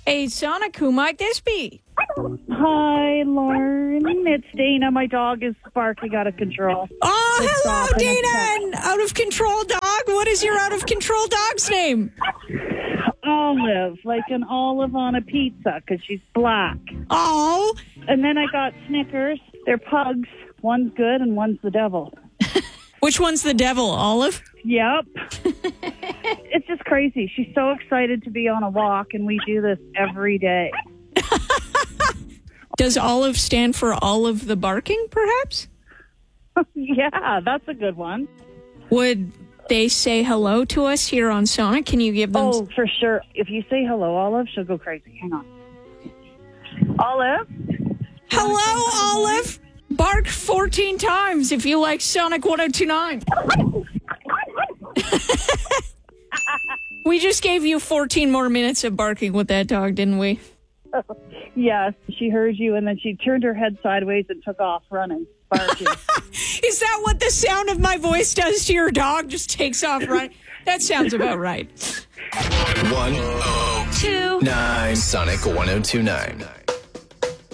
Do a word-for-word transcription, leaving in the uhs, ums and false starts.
Hey, Sonic, who might this be? Hi, Lauren. It's Dana. My dog is barking out of control. Oh, It's hello, stop and Dana, it's an out-of-control dog. What is your out-of-control dog's name? Olive, like an olive on a pizza, because she's black. Oh, And then I got Snickers. They're pugs. One's good and one's the devil. which one's the devil, Olive? Yep. It's just crazy. She's so excited to be on a walk, and we do this every day. Does Olive stand for Olive the Barking, perhaps? Yeah, that's a good one. Would they say hello to us here on Sonic? Can you give them... Oh, for sure. If you say hello, Olive, she'll go crazy. Hang on. Olive? Hello, Olive. Bark fourteen times if you like Sonic one oh two nine. We just gave you fourteen more minutes of barking with that dog, didn't we? Yes, she heard you, and then she turned her head sideways and took off running, barking. Is that what the sound of my voice does to your dog? Just takes off running? That sounds about right. one oh two nine Sonic one oh two nine.